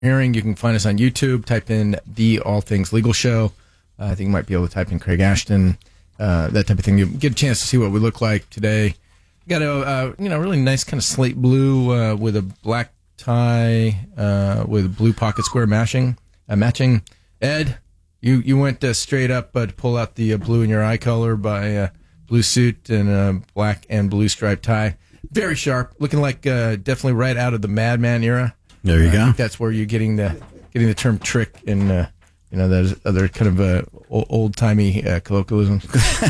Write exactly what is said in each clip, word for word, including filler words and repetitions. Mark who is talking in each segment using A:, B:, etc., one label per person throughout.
A: hearing. You can find us on YouTube. Type in The All Things Legal Show. Uh, I think you might be able to type in Craig Ashton, uh, that type of thing. You get a chance to see what we look like today. Got a uh, you know really nice kind of slate blue uh, with a black tie uh, with blue pocket square matching. Uh, matching. Ed, you you went uh, straight up uh, to pull out the uh, blue in your eye color by uh, blue suit and a black and blue striped tie. Very sharp, looking like uh, definitely right out of the Madman era.
B: There you
A: uh,
B: go.
A: I think that's where you're getting the getting the term trick in uh, you know those other kind of uh, old timey uh, colloquialisms.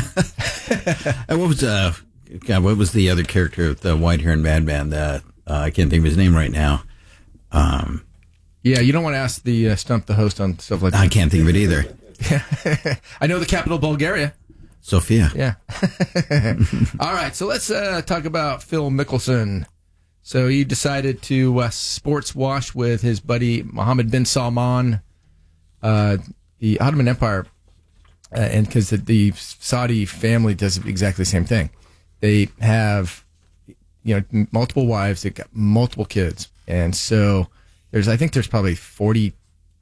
B: And what was uh, God, what was the other character of the white hair and Madman? That uh, I can't think of his name right now. Um,
A: yeah, you don't want to ask the uh, stump the host on stuff like that.
B: I can't think of it either.
A: I know the capital, Bulgaria.
B: Sofia.
A: Yeah. All right, so let's uh, talk about Phil Mickelson. So he decided to uh, sports wash with his buddy Mohammed bin Salman, uh, the Ottoman Empire, uh, and because the, the Saudi family does exactly the same thing. They have, you know, multiple wives. They've got multiple kids, and so there's, I think, there's probably forty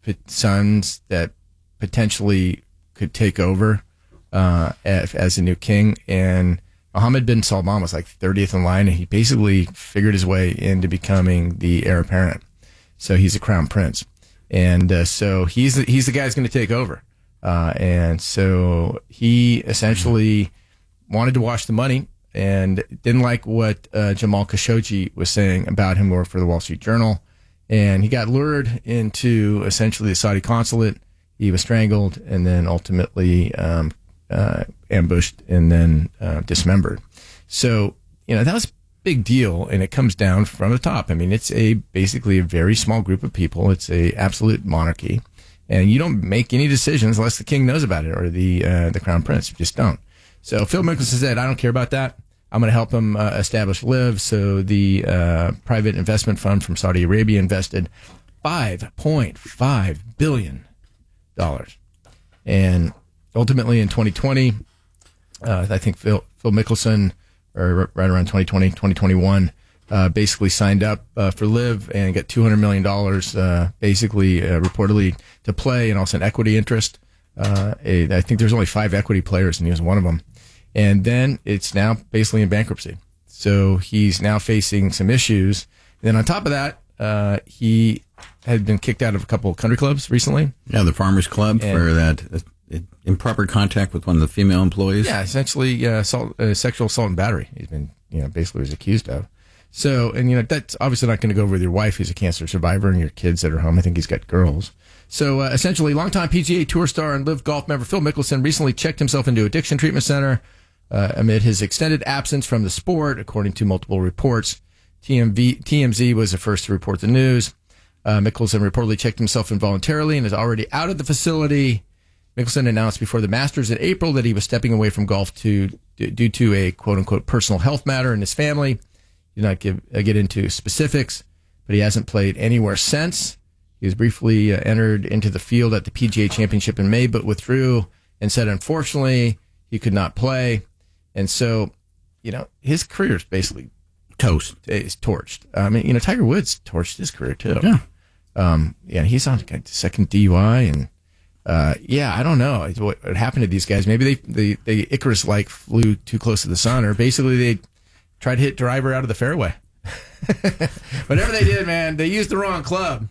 A: sons that potentially could take over uh, as, as a new king. And Mohammed bin Salman was like thirtieth in line, and he basically figured his way into becoming the heir apparent. So he's a crown prince, and uh, so he's the, he's the guy who's going to take over. Uh, and so he essentially wanted to wash the money and didn't like what uh, Jamal Khashoggi was saying about him, worked for the Wall Street Journal, and he got lured into essentially the Saudi consulate. He was strangled and then ultimately um, uh, ambushed and then uh, dismembered. So, you know, that was a big deal, and it comes down from the top. I mean, it's a basically a very small group of people. It's a absolute monarchy, and you don't make any decisions unless the king knows about it or the uh, the crown prince. You just don't. So Phil Mickelson said, I don't care about that. I'm going to help him uh, establish Live. So the uh, private investment fund from Saudi Arabia invested five point five billion dollars. And ultimately in twenty twenty, uh, I think Phil, Phil Mickelson, or right around twenty twenty, twenty twenty-one, uh, basically signed up uh, for Live and got two hundred million dollars uh, basically uh, reportedly to play, and also an equity interest. Uh, a, I think there's only five equity players, and he was one of them. And then it's now basically in bankruptcy. So he's now facing some issues. And then on top of that, uh, he had been kicked out of a couple of country clubs recently.
B: Yeah, the Farmers Club and, for that uh, improper contact with one of the female employees.
A: Yeah, essentially uh, assault, uh, sexual assault and battery. He's been, you know, basically was accused of. So, and you know, that's obviously not going to go over with your wife who's a cancer survivor and your kids that are home. I think he's got girls. So, uh, essentially, longtime P G A Tour star and Live Golf member Phil Mickelson recently checked himself into addiction treatment center uh, amid his extended absence from the sport, according to multiple reports. T M V, T M Z was the first to report the news. Uh, Mickelson reportedly checked himself involuntarily and is already out of the facility. Mickelson announced before the Masters in April that he was stepping away from golf to due to a quote-unquote personal health matter in his family. He did not give, uh, get into specifics, but he hasn't played anywhere since. He was briefly uh, entered into the field at the P G A Championship in May, but withdrew and said, unfortunately, he could not play. And so, you know, his career is basically
B: toast.
A: Is torched. I mean, you know, Tiger Woods torched his career too.
B: Yeah.
A: Um, yeah, he's on like, second D U I, and uh, yeah, I don't know what, what happened to these guys. Maybe they they, they Icarus like flew too close to the sun, or basically they tried to hit driver out of the fairway. Whatever they did, man, they used the wrong club.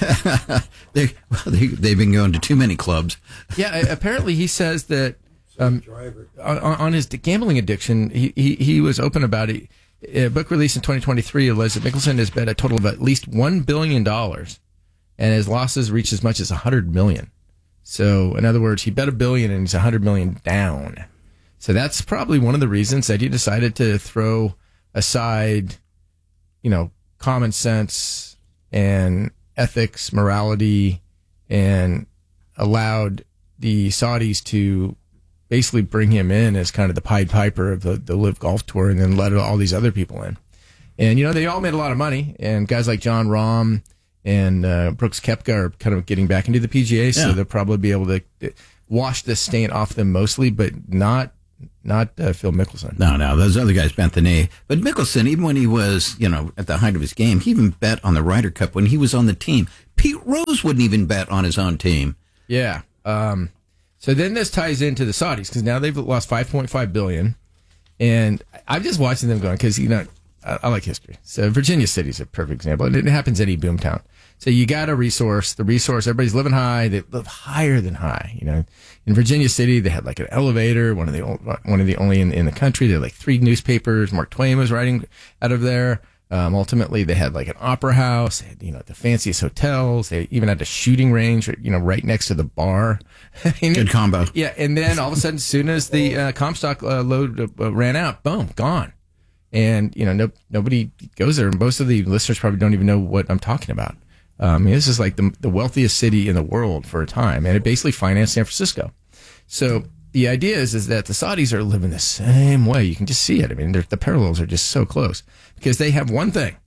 B: they, well, they they've been going to too many clubs.
A: Yeah, apparently he says that um, on, on his gambling addiction, he, he he was open about it. A book released in twenty twenty-three alleged that Mickelson has bet a total of at least one billion dollars, and his losses reached as much as one hundred million dollars. So, in other words, he bet a billion and he's one hundred million dollars down. So that's probably one of the reasons that he decided to throw aside, you know, common sense and ethics, morality, and allowed the Saudis to basically bring him in as kind of the Pied Piper of the, the Live Golf Tour, and then let all these other people in. And, you know, they all made a lot of money, and guys like John Rahm and uh, Brooks Koepka are kind of getting back into the P G A, so yeah. They'll probably be able to wash this stain off them mostly, but not not uh, Phil Mickelson.
B: No, no, those other guys bent the knee. But Mickelson, even when he was, you know, at the height of his game, he even bet on the Ryder Cup when he was on the team. Pete Rose wouldn't even bet on his own team.
A: Yeah. Um, so then this ties into the Saudis because now they've lost five point five billion dollars. And I'm just watching them going because, you know, I, I like history. So Virginia City is a perfect example. And it happens any boomtown. So you got a resource, the resource, everybody's living high. They live higher than high. You know, in Virginia City, they had like an elevator, one of the, one of the only in, in the country. They had like three newspapers. Mark Twain was writing out of there. Um, ultimately, they had like an opera house, they had, you know, the fanciest hotels. They even had a shooting range, you know, right next to the bar.
B: Good combo.
A: Yeah. And then all of a sudden, as soon as the uh, Comstock uh, load uh, ran out, boom, gone. And, you know, no, nobody goes there. Most of the listeners probably don't even know what I'm talking about. Um, I mean, this is like the, the wealthiest city in the world for a time, and it basically financed San Francisco. So the idea is, is that the Saudis are living the same way. You can just see it. I mean, the parallels are just so close because they have one thing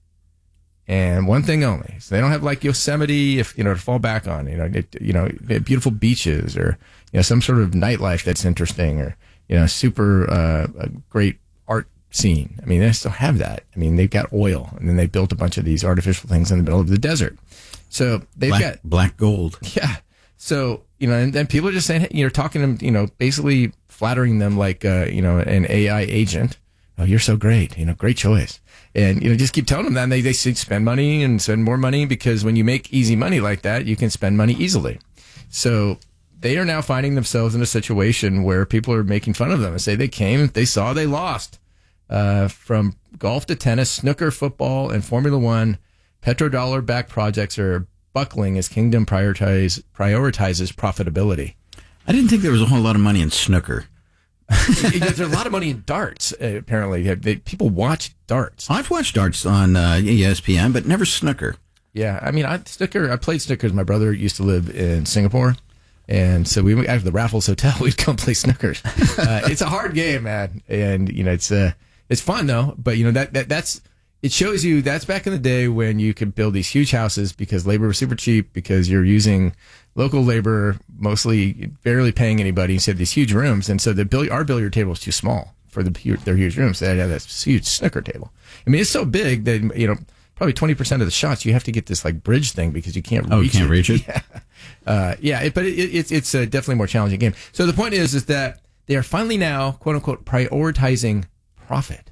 A: and one thing only. So they don't have like Yosemite, if you know, to fall back on. You know, it, you know, beautiful beaches or you know some sort of nightlife that's interesting or you know super uh, a great art scene. I mean, they still have that. I mean, they've got oil, and then they built a bunch of these artificial things in the middle of the desert. So they've
B: black,
A: got
B: black gold.
A: Yeah. So, you know, and then people are just saying, you're talking to them, you know, basically flattering them like, uh, you know, an A I agent. Oh, you're so great. You know, great choice. And, you know, just keep telling them that. And they, they spend money and spend more money because when you make easy money like that, you can spend money easily. So they are now finding themselves in a situation where people are making fun of them and say they came, they saw, they lost. Uh, from golf to tennis, snooker, football, and Formula One, petrodollar-backed projects are buckling as Kingdom prioritize, prioritizes profitability.
B: I didn't think there was a whole lot of money in snooker.
A: There's a lot of money in darts, uh, apparently. They, people watch darts.
B: I've watched darts on uh, E S P N, but never snooker.
A: Yeah, I mean, I, snooker, I played snooker. My brother used to live in Singapore. And so we went after the Raffles Hotel, we'd come play snookers. Uh, it's a hard game, man. And, you know, it's uh, it's fun, though. But, you know, that, that that's it shows you that's back in the day when you could build these huge houses because labor was super cheap because you're using local labor, mostly barely paying anybody. So you have these huge rooms. And so the bill, our billiard table is too small for the their huge rooms. So they had this huge snooker table. I mean, it's so big that, you know, probably twenty percent of the shots, you have to get this like bridge thing because you can't
B: oh,
A: reach
B: you can't
A: it.
B: reach it?
A: Yeah. Uh, yeah, it, but it, it, it's it's a definitely more challenging game. So the point is, is that they are finally now, quote unquote, prioritizing profit.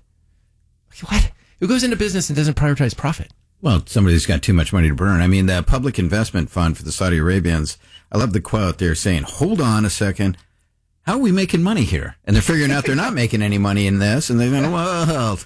A: What? Who goes into business and doesn't prioritize profit?
B: Well, somebody's got too much money to burn. I mean, the Public Investment Fund for the Saudi Arabians, I love the quote. They're saying, hold on a second. How are we making money here? And they're figuring out they're not making any money in this. And they're going, well,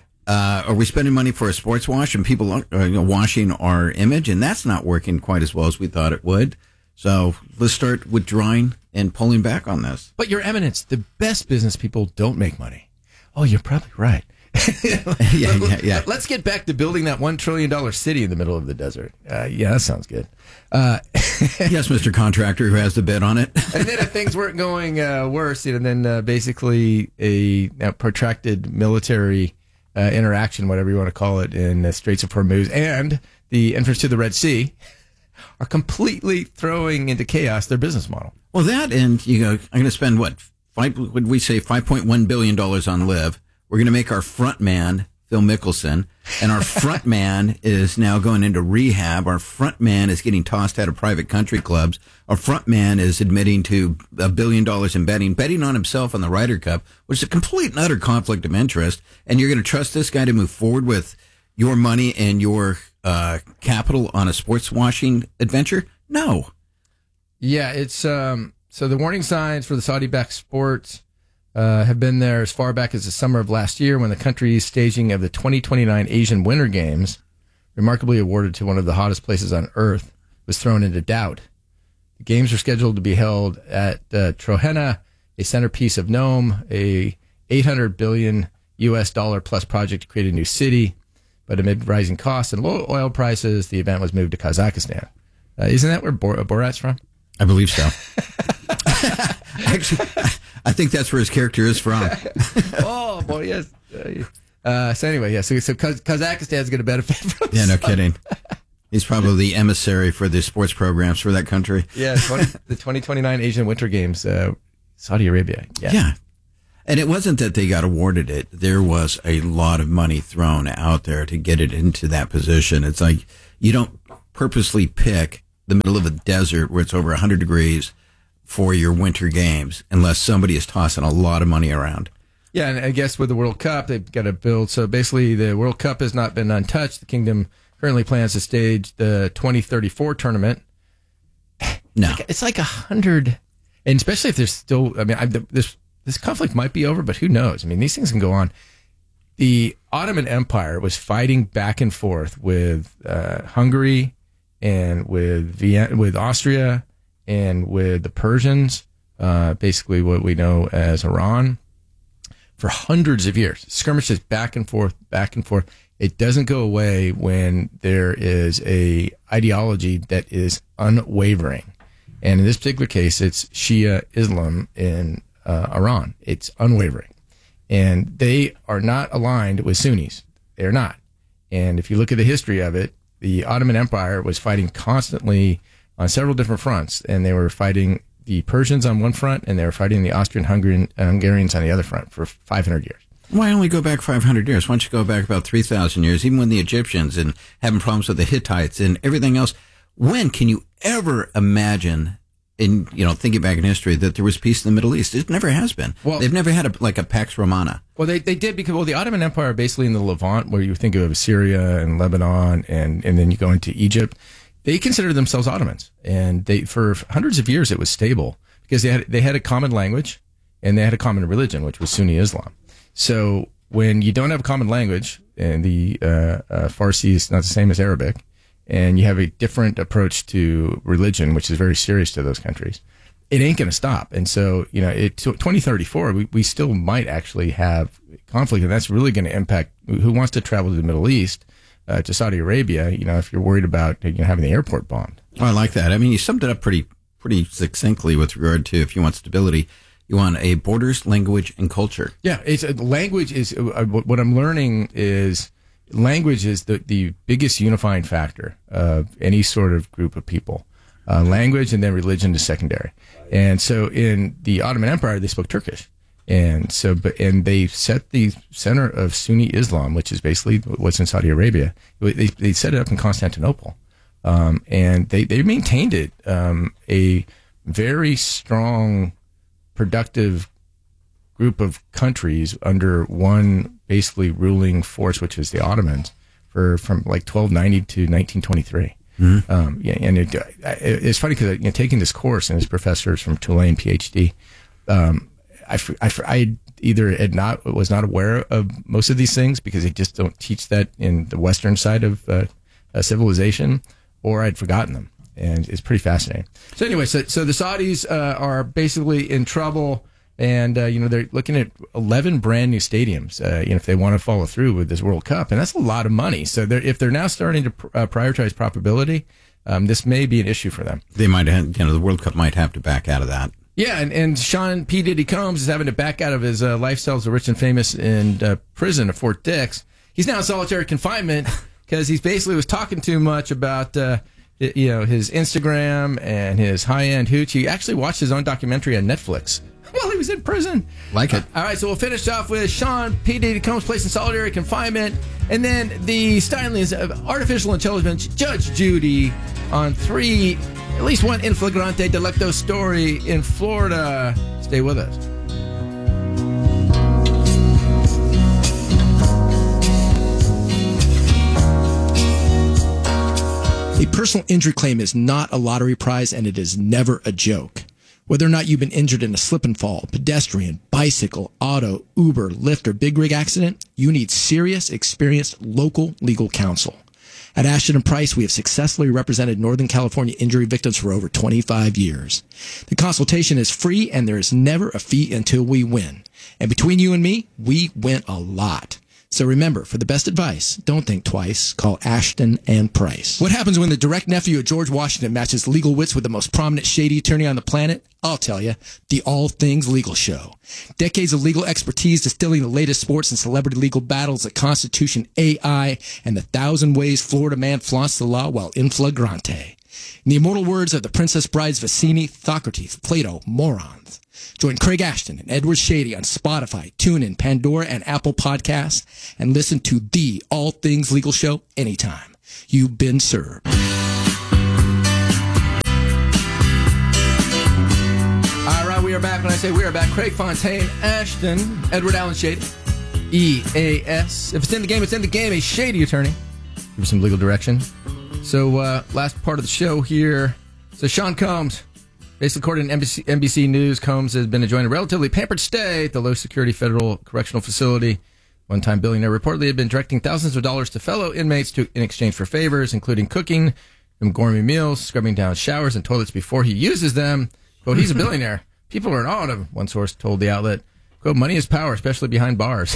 B: uh, are we spending money for a sports wash and people are you know, washing our image? And that's not working quite as well as we thought it would. So let's start withdrawing and pulling back on this.
A: But Your Eminence, the best business people don't make money. Oh, you're probably right.
B: yeah, yeah, yeah.
A: Let's get back to building that one trillion dollar city in the middle of the desert. Uh, yeah, that sounds good. Uh,
B: yes, Mister Contractor who has the bid on it.
A: And then if things weren't going uh, worse, you know, then uh, basically a, a protracted military uh, interaction, whatever you want to call it, in the Straits of Hormuz and the entrance to the Red Sea are completely throwing into chaos their business model.
B: Well, that and you go, I'm going to spend what? Five, would we say five point one billion dollars on Live? We're going to make our front man, Phil Mickelson, and our front man is now going into rehab. Our front man is getting tossed out of private country clubs. Our front man is admitting to a billion dollars in betting, betting on himself on the Ryder Cup, which is a complete and utter conflict of interest. And you're going to trust this guy to move forward with your money and your uh, capital on a sports washing adventure? No.
A: Yeah, it's um. So the warning signs for the Saudi-backed sports Uh, have been there as far back as the summer of last year when the country's staging of the twenty twenty-nine Asian Winter Games, remarkably awarded to one of the hottest places on earth, was thrown into doubt. The games are scheduled to be held at uh, Trohena, a centerpiece of Nome, a eight hundred billion U S dollar plus project to create a new city. But amid rising costs and low oil prices, the event was moved to Kazakhstan. Uh, isn't that where Bor- Borat's from?
B: I believe so. Actually, I think that's where his character is from.
A: Oh, boy, yes. Uh, so anyway, yeah, so, so Kazakhstan's going to benefit from
B: Yeah, no kidding. He's probably the emissary for the sports programs for that country.
A: Yeah, twenty, the twenty twenty-nine Asian Winter Games, uh, Saudi Arabia. Yeah.
B: yeah. And it wasn't that they got awarded it. There was a lot of money thrown out there to get it into that position. It's like you don't purposely pick the middle of a desert where it's over one hundred degrees for your winter games unless somebody is tossing a lot of money around.
A: Yeah, and I guess with the World Cup, they've got to build. So basically, the World Cup has not been untouched. The Kingdom currently plans to stage the twenty thirty-four tournament.
B: No.
A: It's like a hundred, and especially if there's still, I mean, I, this this conflict might be over, but who knows? I mean, these things can go on. The Ottoman Empire was fighting back and forth with uh, Hungary and with Vienna, with Austria and with the Persians, uh, basically what we know as Iran, for hundreds of years. Skirmishes back and forth, back and forth. It doesn't go away when there is a ideology that is unwavering. And in this particular case, it's Shia Islam in uh, Iran. It's unwavering. And they are not aligned with Sunnis. They're not. And if you look at the history of it, the Ottoman Empire was fighting constantly on several different fronts. And they were fighting the Persians on one front, and they were fighting the Austrian Hungarians on the other front for five hundred years.
B: Why only go back five hundred years? Why don't you go back about three thousand years, even when the Egyptians and having problems with the Hittites and everything else? When can you ever imagine, in you know, thinking back in history, that there was peace in the Middle East? It never has been. Well, they've never had a, like a Pax Romana.
A: Well, they they did because well, the Ottoman Empire basically in the Levant, where you think of Syria and Lebanon, and and then you go into Egypt. They considered themselves Ottomans, and they for hundreds of years it was stable because they had they had a common language and they had a common religion, which was Sunni Islam. So when you don't have a common language, and the uh, uh, Farsi is not the same as Arabic, and you have a different approach to religion, which is very serious to those countries, it ain't going to stop. And so, you know, it twenty thirty-four, we, we still might actually have conflict, and that's really going to impact who wants to travel to the Middle East. Uh, to Saudi Arabia, you know, if you're worried about you know, having the airport bombed.
B: Oh, I like that. I mean, you summed it up pretty pretty succinctly with regard to if you want stability, you want a borders, language, and culture.
A: Yeah, it's uh, language is uh, what I'm learning is language is the, the biggest unifying factor of any sort of group of people. Uh, language and then religion is secondary. And so in the Ottoman Empire, they spoke Turkish. And so, but, and they set the center of Sunni Islam, which is basically what's in Saudi Arabia. They, they set it up in Constantinople. Um, and they, they maintained it, um, a very strong, productive group of countries under one basically ruling force, which is the Ottomans, for, from like twelve ninety to nineteen twenty-three. Mm-hmm. Um, yeah, and it, it, it's funny because, you know, taking this course and his professors from Tulane, PhD, um, I, I, I either had not was not aware of most of these things because they just don't teach that in the Western side of uh, uh, civilization, or I'd forgotten them, and it's pretty fascinating. So anyway, so so the Saudis uh, are basically in trouble, and uh, you know they're looking at eleven brand new stadiums. Uh, you know if they want to follow through with this World Cup, and that's a lot of money. So they're, if they're now starting to pr- uh, prioritize profitability, um, this may be an issue for them.
B: They might have, you know, the World Cup might have to back out of that.
A: Yeah, and, and Sean P. Diddy Combs is having to back out of his uh, lifestyle as a rich and famous in uh, prison at Fort Dix. He's now in solitary confinement because he's basically was talking too much about uh, you know his Instagram and his high-end hooch. He actually watched his own documentary on Netflix while he was in prison.
B: Like it.
A: Uh, all right, so we'll finish off with Sean P. Diddy Combs placed in solitary confinement, and then the Steinleys of artificial intelligence, Judge Judy, on three, at least one in flagrante delicto story in Florida. Stay with us.
C: A personal injury claim is not a lottery prize, and it is never a joke. Whether or not you've been injured in a slip and fall, pedestrian, bicycle, auto, Uber, Lyft, or big rig accident, you need serious, experienced local legal counsel. At Ashton and Price, we have successfully represented Northern California injury victims for over twenty-five years. The consultation is free, and there is never a fee until we win. And between you and me, we win a lot. So remember, for the best advice, don't think twice. Call Ashton and Price. What happens when the direct nephew of George Washington matches legal wits with the most prominent shady attorney on the planet? I'll tell you, the All Things Legal Show. Decades of legal expertise distilling the latest sports and celebrity legal battles, the Constitution, A I, and the thousand ways Florida man flaunts the law while in flagrante. In the immortal words of the Princess Brides Vicini, Socrates, Plato, morons. Join Craig Ashton and Edward Shady on Spotify, TuneIn, Pandora, and Apple Podcasts, and listen to the All Things Legal Show anytime. You've been served.
A: back. When I say we are back, Craig Fontaine, Ashton, Edward Allen Shady, E A S. If it's in the game, it's in the game. A shady attorney. Give us some legal direction. So, uh, last part of the show here. So, Sean Combs, basically according to N B C, N B C News, Combs has been enjoying a relatively pampered stay at the low-security federal correctional facility. One-time billionaire reportedly had been directing thousands of dollars to fellow inmates to, in exchange for favors, including cooking them gourmet meals, scrubbing down showers and toilets before he uses them. Quote, he's a billionaire. People are in awe of him, one source told the outlet. Quote, money is power, especially behind bars.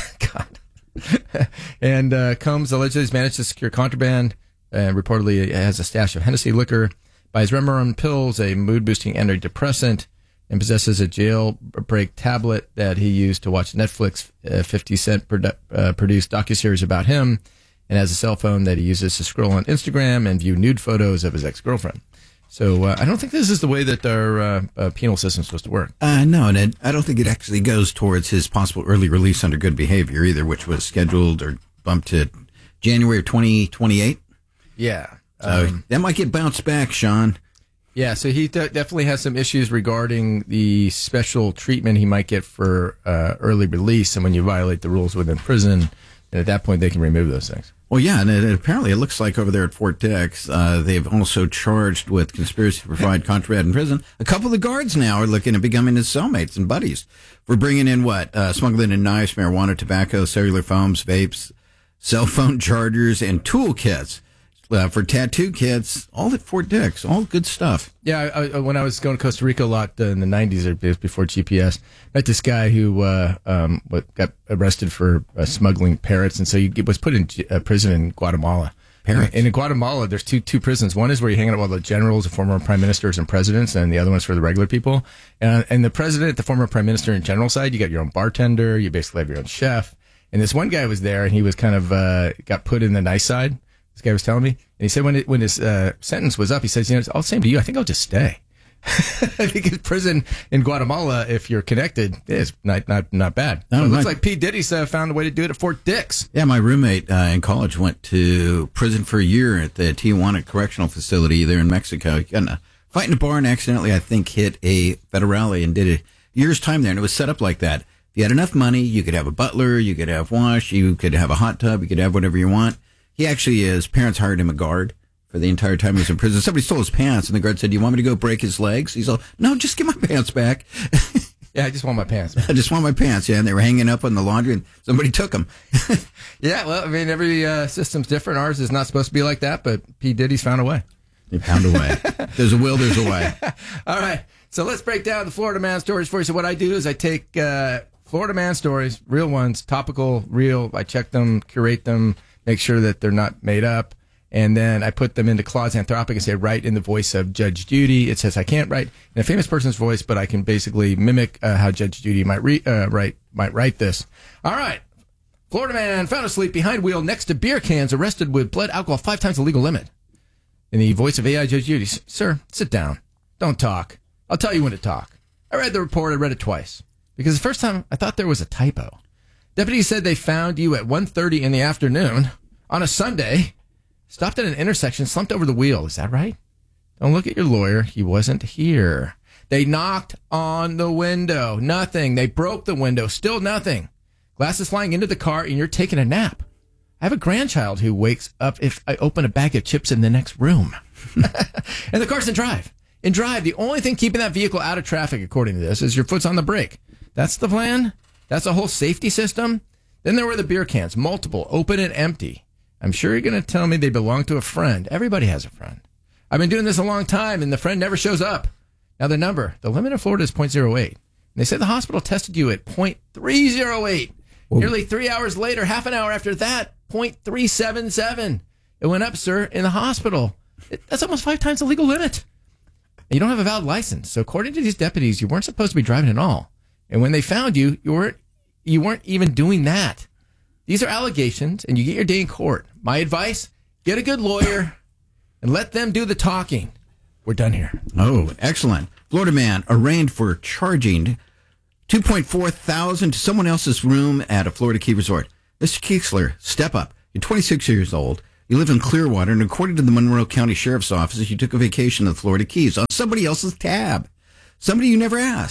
A: God. And uh, Combs allegedly has managed to secure contraband and reportedly has a stash of Hennessy liquor, buys Remeron pills, a mood-boosting antidepressant, and possesses a jailbreak tablet that he used to watch Netflix uh, fifty cent produ- uh, produced docuseries about him, and has a cell phone that he uses to scroll on Instagram and view nude photos of his ex-girlfriend. So uh, I don't think this is the way that our uh, uh, penal system is supposed to work.
B: Uh, no, and it, I don't think it actually goes towards his possible early release under good behavior either, which was scheduled or bumped to January of twenty twenty-eight.
A: Yeah.
B: So
A: Um,
B: that might get bounced back, Sean.
A: yeah, so he de- definitely has some issues regarding the special treatment he might get for uh, early release, and when you violate the rules within prison, and at that point they can remove those things.
B: Well, yeah, and it, it apparently it looks like over there at Fort Dix, uh, they've also charged with conspiracy to provide contraband in prison. A couple of the guards now are looking at becoming his cellmates and buddies for bringing in what? Uh, smuggling in knives, marijuana, tobacco, cellular phones, vapes, cell phone chargers, and tool kits. Uh, for tattoo kits, all at Fort Dix, all good stuff.
A: Yeah, I, I, when I was going to Costa Rica a lot uh, in the nineties, or before G P S, met this guy who uh, um, what, got arrested for uh, smuggling parrots, and so he was put in uh, prison in Guatemala.
B: Parrots?
A: And in Guatemala, there's two two prisons. One is where you hang out with all the generals, the former prime ministers and presidents, and the other one's for the regular people. And, and the president, the former prime minister and general side, you got your own bartender, you basically have your own chef. And this one guy was there, and he was kind of uh, got put in the nice side. This guy was telling me, and he said when it, when his uh, sentence was up, he says, you know, it's all the same to you. I think I'll just stay. Because prison in Guatemala, if you're connected, is not not not bad.
B: No,
A: So it looks
B: my-
A: like P. Diddy's uh, found a way to do it at Fort Dix.
B: Yeah, my roommate uh, in college went to prison for a year at the Tijuana Correctional Facility there in Mexico. He got in a fight in a bar and accidentally, I think, hit a federale and did a year's time there. And it was set up like that. If you had enough money, you could have a butler, you could have wash, you could have a hot tub, you could have whatever you want. He actually, his parents hired him a guard for the entire time he was in prison. Somebody stole his pants, and the guard said, do you want me to go break his legs? He's all, no, just give my pants back.
A: Yeah, I just want my pants. Man.
B: I just want my pants, yeah. And they were hanging up on the laundry, and somebody took them.
A: Yeah, well, I mean, every uh, system's different. Ours is not supposed to be like that, but P. Diddy's found a way.
B: They found a way. There's a will, there's a way.
A: All right, so let's break down the Florida Man stories for you. So what I do is I take uh, Florida Man stories, real ones, topical, real. I check them, curate them, make sure that they're not made up, and then I put them into Claude's Anthropic and say, write in the voice of Judge Judy. It says I can't write in a famous person's voice, but I can basically mimic uh, how Judge Judy might re- uh, write might write this. All right. Florida man found asleep behind wheel next to beer cans, arrested with blood alcohol five times the legal limit. In the voice of A I Judge Judy, sir, sit down. Don't talk. I'll tell you when to talk. I read the report. I read it twice. Because the first time, I thought there was a typo. Deputies said they found you at one thirty in the afternoon on a Sunday, stopped at an intersection, slumped over the wheel. Is that right? Don't look at your lawyer. He wasn't here. They knocked on the window. Nothing. They broke the window. Still nothing. Glasses flying into the car, and you're taking a nap. I have a grandchild who wakes up if I open a bag of chips in the next room. And the car's in drive. In drive, the only thing keeping that vehicle out of traffic, according to this, is your foot's on the brake. That's the plan? That's a whole safety system? Then there were the beer cans, multiple, open and empty. I'm sure you're going to tell me they belong to a friend. Everybody has a friend. I've been doing this a long time, and the friend never shows up. Now, the number, the limit in Florida is point zero eight. And they said the hospital tested you at point three zero eight. Whoa. Nearly three hours later, half an hour after that, point three seven seven. It went up, sir, in the hospital. It, that's almost five times the legal limit. And you don't have a valid license. So according to these deputies, you weren't supposed to be driving at all. And when they found you, you weren't, you weren't even doing that. These are allegations, and you get your day in court. My advice, get a good lawyer and let them do the talking. We're done here.
B: Oh, excellent. Florida man arraigned for charging two point four thousand dollars to someone else's room at a Florida Key resort. Mister Keesler, step up. You're twenty-six years old. You live in Clearwater, and according to the Monroe County Sheriff's Office, you took a vacation to the Florida Keys on somebody else's tab. Somebody you never asked.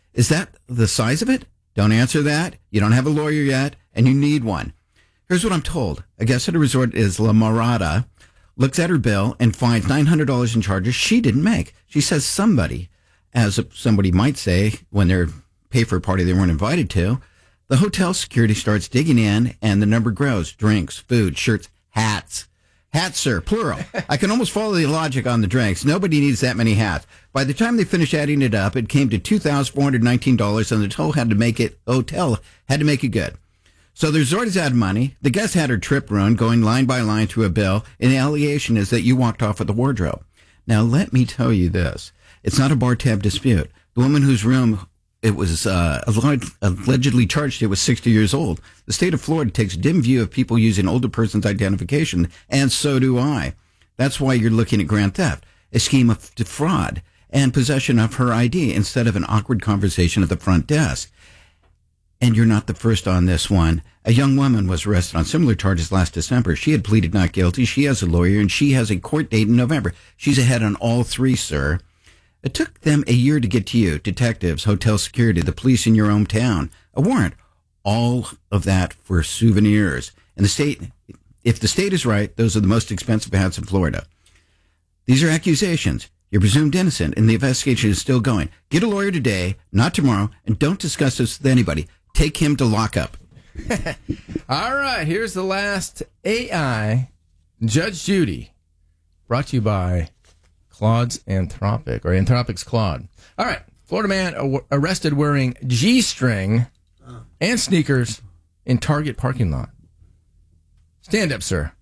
B: Is that the size of it? Don't answer that. You don't have a lawyer yet, and you need one. Here's what I'm told. A guest at a resort is La Marada, looks at her bill and finds nine hundred dollars in charges she didn't make. She says somebody, as somebody might say when they're pay for a party they weren't invited to, the hotel security starts digging in and the number grows. Drinks, food, shirts, hats. Hats, sir, plural. I can almost follow the logic on the drinks. Nobody needs that many hats. By the time they finished adding it up, it came to two thousand four hundred nineteen dollars, and the hotel had to make it hotel had to make it good. So the resort has had money. The guest had her trip ruined, going line by line through a bill, and the allegation is that you walked off with the wardrobe. Now, let me tell you this. It's not a bar tab dispute. The woman whose room it was uh, allegedly charged, it was sixty years old. The state of Florida takes a dim view of people using older person's identification, and so do I. That's why you're looking at grand theft, a scheme of fraud, and possession of her I D instead of an awkward conversation at the front desk. And you're not the first on this one. A young woman was arrested on similar charges last December. She had pleaded not guilty. She has a lawyer, and she has a court date in November. She's ahead on all three, sir. It took them a year to get to you, detectives, hotel security, the police in your hometown, a warrant, all of that for souvenirs. And the state, if the state is right, those are the most expensive hats in Florida. These are accusations. You're presumed innocent, and the investigation is still going. Get a lawyer today, not tomorrow, and don't discuss this with anybody. Take him to lockup.
A: All right, here's the last A I, Judge Judy, brought to you by Claude's Anthropic, or Anthropic's Claude. All right, Florida man arrested wearing G-string and sneakers in Target parking lot. Stand up, sir.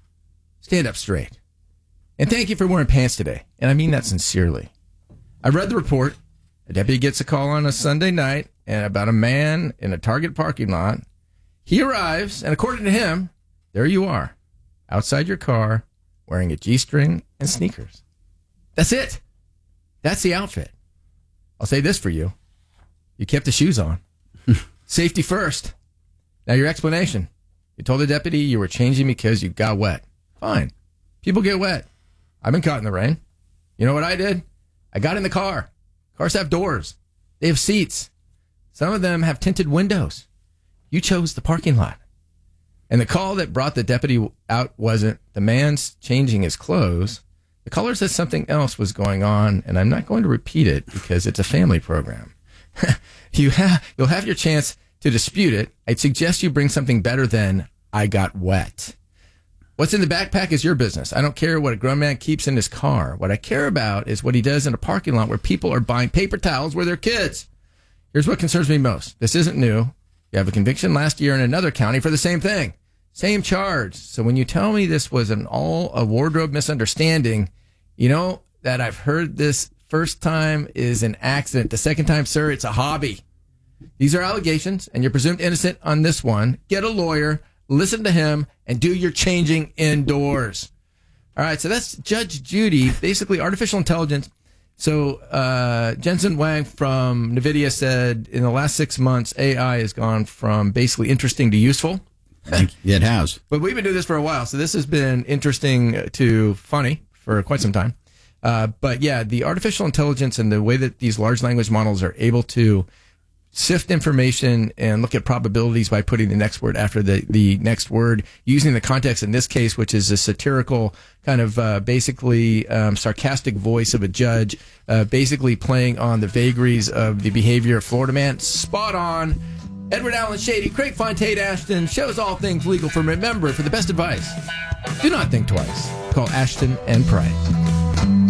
A: Stand up straight. And thank you for wearing pants today. And I mean that sincerely. I read the report. A deputy gets a call on a Sunday night and about a man in a Target parking lot. He arrives, and according to him, there you are, outside your car, wearing a G-string and sneakers. That's it. That's the outfit. I'll say this for you. You kept the shoes on. Safety first. Now your explanation. You told the deputy you were changing because you got wet. Fine. People get wet. I've been caught in the rain. You know what I did? I got in the car. Cars have doors. They have seats. Some of them have tinted windows. You chose the parking lot. And the call that brought the deputy out wasn't the man's changing his clothes. The caller said something else was going on, and I'm not going to repeat it because it's a family program. you have, you'll have your chance to dispute it. I'd suggest you bring something better than I got wet. What's in the backpack is your business. I don't care what a grown man keeps in his car. What I care about is what he does in a parking lot where people are buying paper towels with their kids. Here's what concerns me most. This isn't new. You have a conviction last year in another county for the same thing. Same charge. So when you tell me this was an all a wardrobe misunderstanding, you know that I've heard this first time is an accident. The second time, sir, it's a hobby. These are allegations, and you're presumed innocent on this one. Get a lawyer, listen to him, and do your changing indoors. All right, so that's Judge Judy, basically artificial intelligence. So uh, Jensen Wang from NVIDIA said in the last six months, A I has gone from basically interesting to useful.
B: It has.
A: But we've been doing this for a while, so this has been interesting to funny for quite some time. Uh, but yeah, the artificial intelligence and the way that these large language models are able to sift information and look at probabilities by putting the next word after the, the next word, using the context in this case, which is a satirical kind of uh, basically um, sarcastic voice of a judge, uh, basically playing on the vagaries of the behavior of Florida man. Spot on. Edward Allen Shady, Craig Fontaine Ashton, shows all things legal. From Remember, for the best advice, do not think twice. Call Ashton and Price.